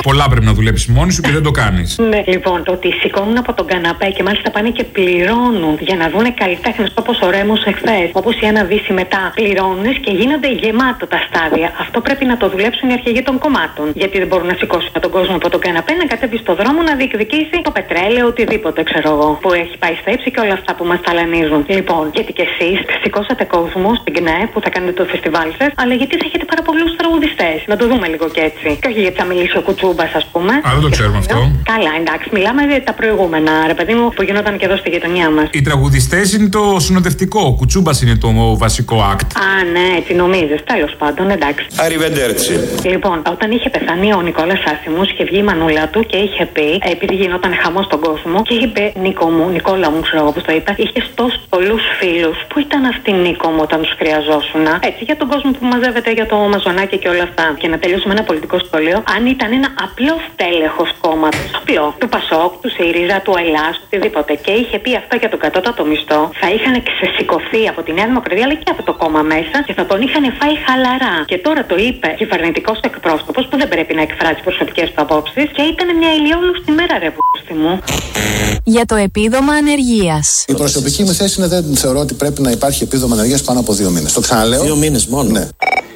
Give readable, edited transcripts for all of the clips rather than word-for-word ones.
Πολλά πρέπει να δουλέψει μόνη σου και δεν το κάνεις. Ναι, λοιπόν, το ότι σηκώνουν από τον καναπέ και μάλιστα πάνε και πληρώνουν για να δουν καλλιτέχνες όπως ο Ρέμος εχθές, όπως η Άννα Δύση μετά. Πληρώνουν και γίνονται γεμάτο τα στάδια. Αυτό πρέπει να το δουλέψουν οι αρχηγοί των κομμάτων. Γιατί δεν μπορούν να σηκώσουν τον κόσμο από τον καναπέ να κατέβει στο δρόμο να διεκδικήσει το πετρέλαιο, οτιδήποτε, ξέρω εγώ, που έχει πάει στα ύψη και όλα αυτά που μας ταλανίζουν. Λοιπόν, γιατί κι εσείς σηκώσατε κόσμο στην ΚΝΕ που θα κάνετε το φεστιβάλ σας, αλλά γιατί θα έχετε πάρα πολλούς τραγουδιστές. Να το δούμε λίγο και έτσι. Και όχι γιατί θα μιλήσει ο Κουτσούμπας, ας πούμε. Α, δεν το ξέρουμε αυτό. Καλά, εντάξει, μιλάμε για τα προηγούμενα, ρε παιδί μου, που γινόταν και εδώ στη γειτονιά μας. Οι τραγουδιστές είναι το συνοδευτικό. Ο Κουτσούμπας είναι το βασικό act. Α, ναι, έτσι νομίζεις. Τέλος πάντων, εντάξει. Arrivederci. Λοιπόν, όταν είχε πεθάνει ο Νικόλας Άσημος, είχε βγει η μανούλα του και είχε πει, επειδή γινόταν χαμός στον κόσμο, και είχε πει: Νικόλα μου, ξέρω εγώ πώς το είπε, είχε τόσους πολλούς φίλους. Πού ήταν αυτοί, Νίκο μου, όταν τους χρειαζόσουν? Έτσι, για τον κόσμο που μαζεύεται για το μαζονάκι και όλα αυτά. Και να τελειώσουμε ένα πολιτικό σχόλιο. Αν ήταν ένα απλό τέλεχος κόμματος, απλό, του Πασόκ, του ΣΥΡΙΖΑ, του ΕΛΑΣ, οτιδήποτε, και είχε πει αυτά για τον κατώτατο μισθό, θα είχαν ξεσηκωθεί από τη Νέα Δημοκρατία αλλά και από το κόμμα μέσα και θα τον είχαν φάει χαλαρά. Και τώρα το είπε κυβερνητικός εκπρόσωπος που δεν πρέπει να εκφράζει προσωπικές του απόψεις και ήταν μια ηλιόλουστη μέρα, ρε πούστη μου. Για το επίδομα ανεργίας. Η προσωπική μου θέση είναι δεν θεωρώ ότι πρέπει να υπάρχει επίδομα ανεργίας πάνω από 2 μήνες. Το ξαναλέω. 2 μήνες μόνο. Ναι.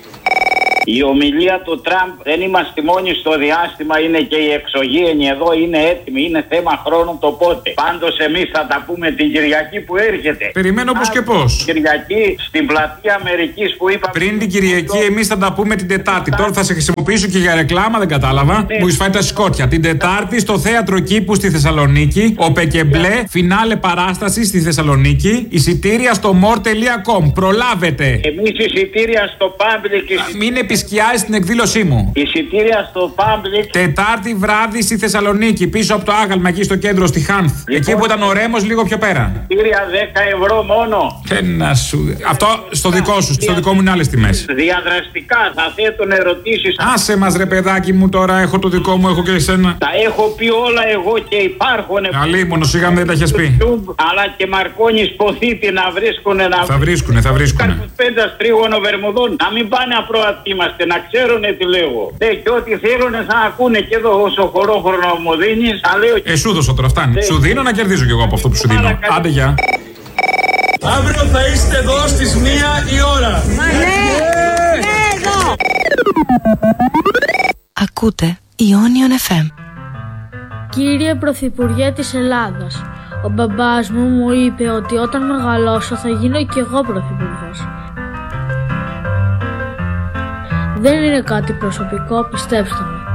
Η ομιλία του Τραμπ, δεν είμαστε μόνοι στο διάστημα, είναι και οι εξωγήινοι εδώ, είναι έτοιμοι, είναι θέμα χρόνου το πότε. Πάντως εμείς θα τα πούμε την Κυριακή που έρχεται. Περιμένω πώς και πώς. Κυριακή στην πλατεία Αμερικής που είπαμε. Πριν την Κυριακή, εμείς θα τα πούμε την Τετάρτη. Τώρα θα σε χρησιμοποιήσω και για ρεκλάμα, δεν κατάλαβα. Μου έχεις φάει τα σκότια. Την Τετάρτη στο Θέατρο Κήπου στη Θεσσαλονίκη, ο Πεκεμπλέ, φινάλε παράσταση στη Θεσσαλονίκη. Εισιτήρια στο more.com. Προλάβετε. Εμείς εισιτήρια στο public. Μην επισκιάζει την εκδήλωσή μου. Εισιτήρια στο public. Τετάρτη βράδυ στη Θεσσαλονίκη, πίσω από το άγαλμα εκεί στο κέντρο, στη Χάνθ. Εκεί που ήταν ο Ρέμος, λίγο πιο πέρα. Εισιτήρια 10 ευρώ μόνο. Να σου. Αυτό στο δικό σου, στο δικό μου είναι άλλες τιμές. Διαδραστικά θα θέτουν ερωτήσεις. Άσε μας, ρε παιδάκι μου, τώρα έχω το δικό μου, έχω και εσένα. Τα έχω πει όλα εγώ και υπάρχουν. Αλίμονο, σιγά δεν τα έχεις πει. Αλλά και Μαρκόνι Ποθήτη να βρίσκουνε να. Θα βρίσκουνε. Κάνουν 5 τρίγωνο Βερμουδών. Να μην πάνε απροατοί είμαστε, να ξέρουνε τι λέω. Και ό,τι θέλουν θα ακούνε και εδώ όσο χωρόχρονο μου δίνεις. Σου δώσω τώρα, φτάνει. Σου δίνω να κερδίζω κι εγώ από αυτό που σου δίνω. Άντε, γεια. Αύριο θα είστε εδώ στις 1 η ώρα. Εδώ. Ακούτε Ionion FM. Κύριε Πρωθυπουργέ της Ελλάδας, ο μπαμπάς μου είπε ότι όταν μεγαλώσω θα γίνω κι εγώ πρωθυπουργός. Δεν είναι κάτι προσωπικό, πιστέψτε με.